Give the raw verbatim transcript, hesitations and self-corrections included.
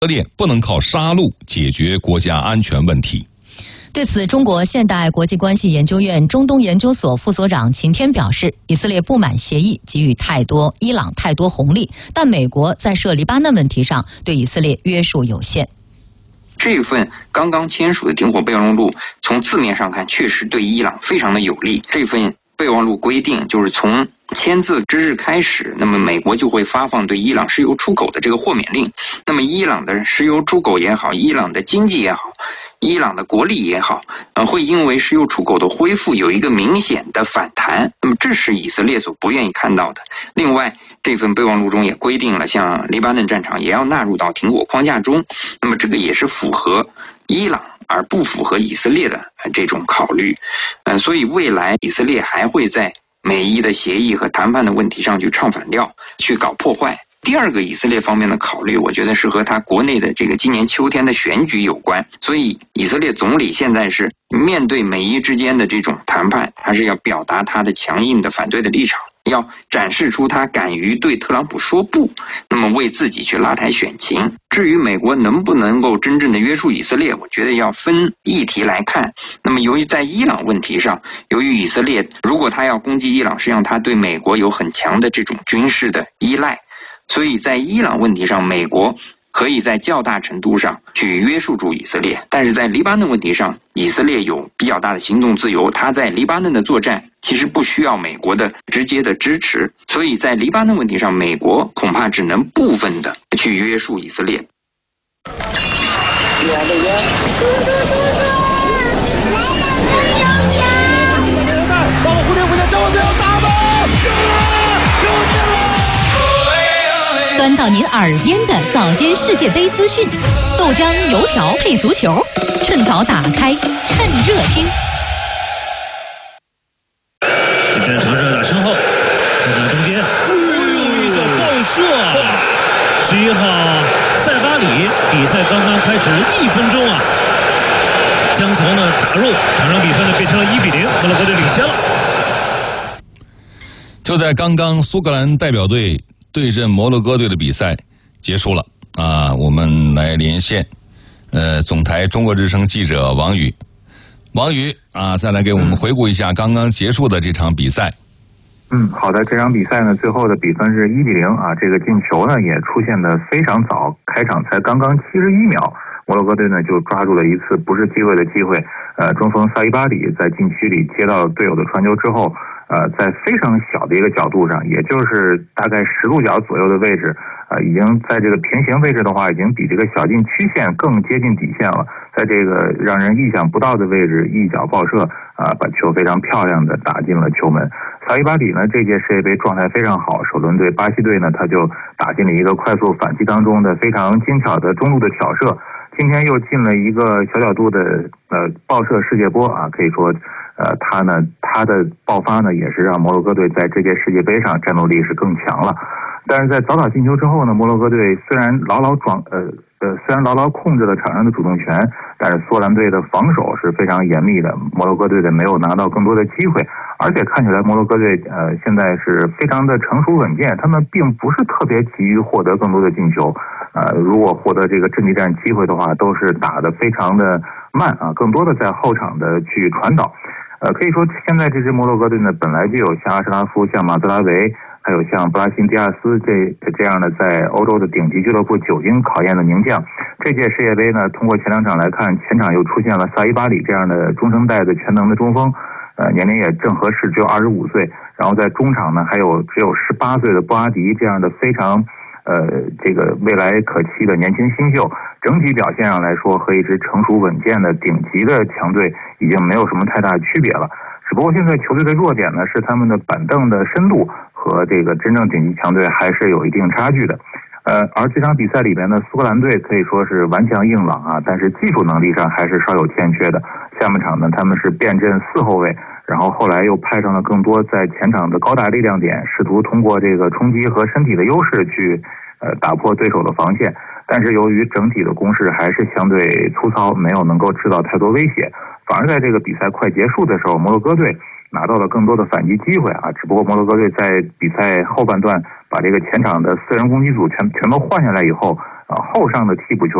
色列不能靠杀戮解决国家安全问题。 对此，中国现代国际关系研究院中东研究所副所长秦天表示，以色列不满协议给予太多伊朗太多红利，但美国在涉黎巴嫩问题上对以色列约束有限。 这份刚刚签署的停火备忘录，从字面上看确实对伊朗非常的有利。这份备忘录规定，就是从签字之日开始，那么美国就会发放对伊朗石油出口的这个豁免令。那么伊朗的石油出口也好，伊朗的经济也好，伊朗的国力也好，呃，会因为石油出口的恢复有一个明显的反弹。那么这是以色列所不愿意看到的。另外，这份备忘录中也规定了，像黎巴嫩战场也要纳入到停火框架中。那么这个也是符合伊朗而不符合以色列的这种考虑。呃，所以未来以色列还会在美伊的协议和谈判的问题上去唱反调，去搞破坏。第二个以色列方面的考虑，我觉得是和他国内的这个今年秋天的选举有关。所以以色列总理现在是面对美伊之间的这种谈判，他是要表达他的强硬的反对的立场，要展示出他敢于对特朗普说不，那么为自己去拉抬选情。至于美国能不能够真正的约束以色列，我觉得要分议题来看。那么由于在伊朗问题上，由于以色列如果他要攻击伊朗，实际上他对美国有很强的这种军事的依赖，所以在伊朗问题上，美国可以在较大程度上去约束住以色列。但是在黎巴嫩问题上，以色列有比较大的行动自由，他在黎巴嫩的作战其实不需要美国的直接的支持，所以在黎巴嫩问题上，美国恐怕只能部分的去约束以色列。 到了蝴蝶蝴蝶，千万不要打吧！救了，救命了！ 端到您耳边的早间世界杯资讯，豆浆油条配足球，趁早打开，趁热听。 这边尝试打身后，看看中间，哎呦，一脚爆射！十一号塞巴里，比赛刚刚开始一分钟啊，将球呢打入，场上比分呢变成了一比零，摩洛哥队领先了。 就在刚刚，苏格兰代表队对阵摩洛哥队的比赛结束了啊！我们来连线，呃，总台中国之声记者王宇，王宇啊，再来给我们回顾一下刚刚结束的这场比赛。 嗯，好的，这场比赛呢，最后的比分是一比零啊。这个进球呢也出现的非常早，开场才刚刚七十一秒，摩洛哥队呢就抓住了一次不是机会的机会。呃，中锋萨伊巴里在禁区里接到队友的传球之后，呃，在非常小的一个角度上，也就是大概十度角左右的位置，呃，已经在这个平行位置的话，已经比这个小禁区线更接近底线了。在这个让人意想不到的位置一脚爆射，啊、呃，把球非常漂亮的打进了球门。萨伊巴里呢，这届世界杯状态非常好，首轮对巴西队呢，他就打进了一个快速反击当中的非常精巧的中路的挑射。今天又进了一个小角度的呃爆射世界波啊，可以说，呃，他呢他的爆发呢也是让摩洛哥队在这届世界杯上战斗力是更强了。但是在早早进球之后呢，摩洛哥队虽然牢牢装呃呃虽然牢牢控制了场上的主动权，但是苏格兰队的防守是非常严密的，摩洛哥队的没有拿到更多的机会，而且看起来摩洛哥队呃现在是非常的成熟稳健，他们并不是特别急于获得更多的进球。呃，如果获得这个阵地战机会的话，都是打得非常的慢啊，更多的在后场的去传导。呃，可以说现在这支摩洛哥队呢，本来就有像阿什拉夫、像马兹拉维，还有像布拉辛迪亚斯这这样的在欧洲的顶级俱乐部久经考验的名将。这届世界杯呢，通过前两场来看，前场又出现了萨伊巴里这样的中生代的全能的中锋，呃，年龄也正合适，只有二十五岁。然后在中场呢，还有只有十八岁的布阿迪这样的非常。呃，这个未来可期的年轻新秀，整体表现上来说，和一支成熟稳健的顶级的强队已经没有什么太大区别了。只不过现在球队的弱点呢，是他们的板凳的深度和这个真正顶级强队还是有一定差距的。呃，而这场比赛里边呢，苏格兰队可以说是顽强硬朗啊，但是技术能力上还是稍有欠缺的。下半场呢，他们是变阵四后卫。然后后来又派上了更多在前场的高大力量点，试图通过这个冲击和身体的优势去呃打破对手的防线。但是由于整体的攻势还是相对粗糙，没有能够制造太多威胁，反而在这个比赛快结束的时候，摩洛哥队拿到了更多的反击机会啊。只不过摩洛哥队在比赛后半段把这个前场的四人攻击组全全都换下来以后， 啊，后上的替补球